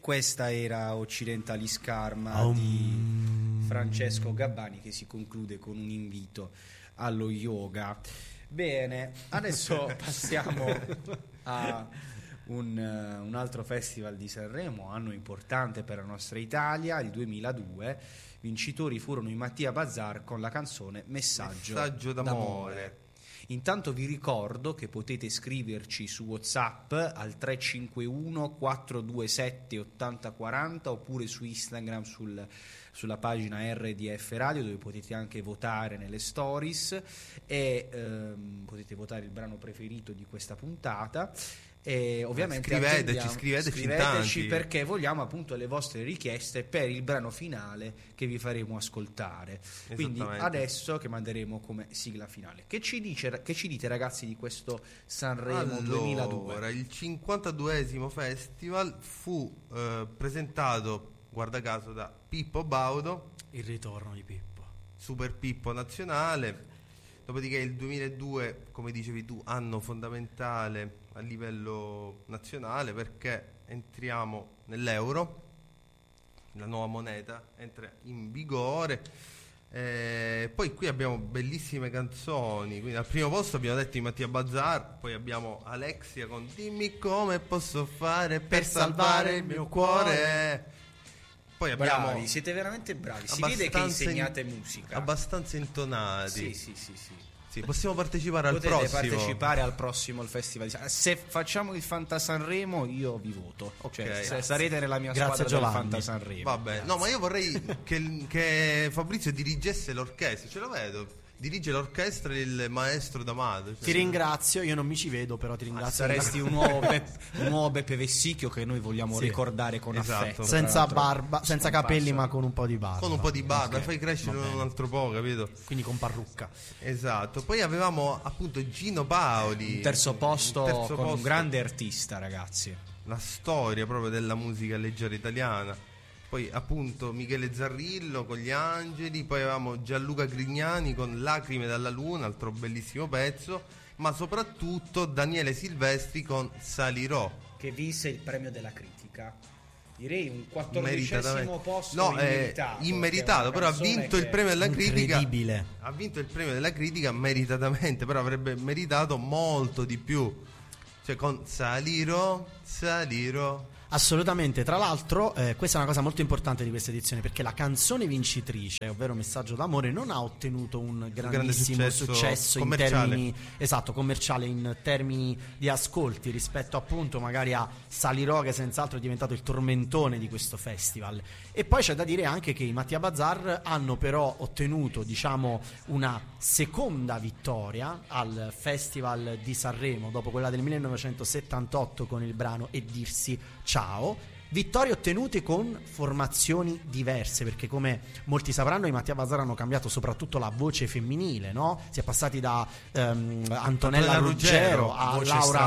Questa era Occidentalis Karma di Francesco Gabbani, che si conclude con un invito allo yoga. Bene, adesso passiamo a un altro festival di Sanremo, anno importante per la nostra Italia, il 2002. Vincitori furono i Mattia Bazar con la canzone Messaggio d'amore. Intanto vi ricordo che potete scriverci su WhatsApp al 351 427 8040 oppure su Instagram sulla pagina RDF Radio, dove potete anche votare nelle stories e potete votare il brano preferito di questa puntata. E ovviamente scriveteci perché vogliamo appunto le vostre richieste per il brano finale che vi faremo ascoltare. Quindi adesso che manderemo come sigla finale, che ci dite ragazzi di questo Sanremo 2002? Il 52esimo festival fu presentato, guarda caso, da Pippo Baudo, il ritorno di Pippo, Super Pippo nazionale. Dopodiché il 2002, come dicevi tu, anno fondamentale a livello nazionale, perché entriamo nell'euro, la nuova moneta entra in vigore. Poi qui abbiamo bellissime canzoni, quindi al primo posto abbiamo detto i Mattia Bazar, poi abbiamo Alexia con Dimmi come posso fare per salvare il mio cuore. Poi abbiamo bravi, siete veramente bravi, si vede che insegnate musica. Abbastanza intonati. Sì. Possiamo partecipare Potete al prossimo. partecipare al prossimo il festival. Se facciamo il Fanta Sanremo io vi voto. Cioè, sarete nella mia squadra del Fanta Sanremo. Vabbè, no, ma io vorrei che Fabrizio dirigesse l'orchestra, ce lo vedo. Dirige l'orchestra il maestro D'Amato. Ti ringrazio, io non mi ci vedo, però ti ringrazio. Saresti un nuovo Beppe Vessicchio che noi vogliamo ricordare con affetto. Senza barba, senza capelli, ma con un po' di barba. Con un po' di barba, fai crescere un altro po', capito? Quindi con parrucca. Esatto. Poi avevamo appunto Gino Paoli, terzo posto con un grande artista, ragazzi. La storia proprio della musica leggera italiana. Poi appunto Michele Zarrillo con Gli Angeli, poi avevamo Gianluca Grignani con Lacrime dalla Luna, altro bellissimo pezzo, ma soprattutto Daniele Silvestri con Salirò, che vinse il premio della critica. Direi un 14° posto immeritato, però ha vinto il premio della critica. Incredibile. Ha vinto il premio della critica meritatamente, però avrebbe meritato molto di più. Cioè con Salirò. Assolutamente, tra l'altro questa è una cosa molto importante di questa edizione, perché la canzone vincitrice, ovvero Messaggio d'amore, non ha ottenuto un grandissimo successo in termini commerciale, in termini di ascolti, rispetto appunto magari a Salirò, che senz'altro è diventato il tormentone di questo festival. E poi c'è da dire anche che i Mattia Bazar hanno però ottenuto, diciamo, una seconda vittoria al Festival di Sanremo dopo quella del 1978 con il brano E dirsi ciao. Vittorie ottenute con formazioni diverse, perché come molti sapranno i Mattia Bazar hanno cambiato soprattutto la voce femminile, no? Si è passati da Antonella Ruggero a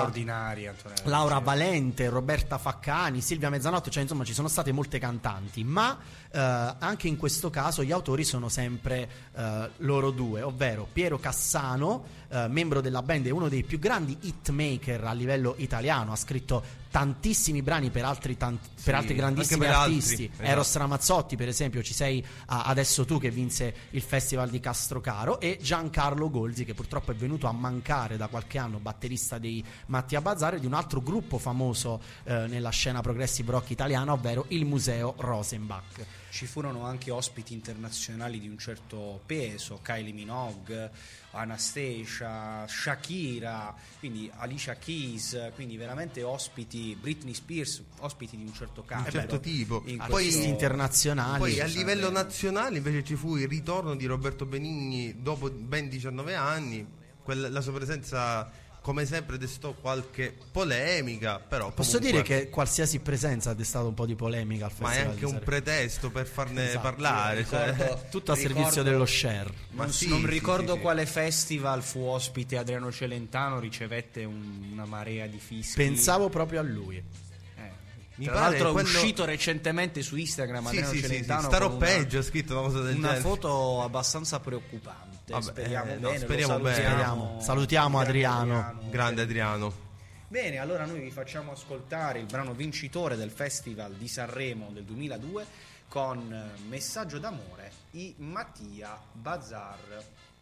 Laura Valente, Roberta Faccani, Silvia Mezzanotte, cioè insomma ci sono state molte cantanti, ma anche in questo caso gli autori sono sempre loro due, ovvero Piero Cassano, membro della band e uno dei più grandi hitmaker a livello italiano, ha scritto tantissimi brani per altri grandissimi artisti, esatto. Eros Ramazzotti per esempio, Ci sei adesso tu, che vinse il festival di Castrocaro, e Giancarlo Golzi, che purtroppo è venuto a mancare da qualche anno, batterista dei Mattia Bazar e di un altro gruppo famoso nella scena progressive rock italiana, ovvero il Museo Rosenbach. Ci furono anche ospiti internazionali di un certo peso, Kylie Minogue, Anastasia, Shakira, quindi Alicia Keys, quindi veramente ospiti, Britney Spears, ospiti di un certo calibro, un certo tipo. Poi internazionali. Poi a livello nazionale invece ci fu il ritorno di Roberto Benigni dopo ben 19 anni, la sua presenza come sempre destò qualche polemica, però posso dire che qualsiasi presenza ha destato un po' di polemica al festival, ma è anche un pretesto per farne parlare, tutto a servizio dello share. Non ricordo quale festival fu ospite Adriano Celentano, ricevette una marea di fischi. Pensavo proprio a lui. Tra l'altro è uscito recentemente su Instagram Adriano Celentano, starò peggio, ha scritto una cosa del genere, una foto abbastanza preoccupante. Vabbè, speriamo bene, speriamo bene. Salutiamo Adriano. Grande Adriano. Bene, allora noi vi facciamo ascoltare il brano vincitore del Festival di Sanremo del 2002 con Messaggio d'amore, i Mattia Bazar.